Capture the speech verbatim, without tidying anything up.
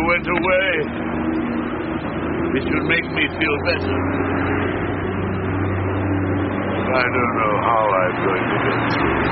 went away. It should make me feel better. I don't know how I'm going to get through.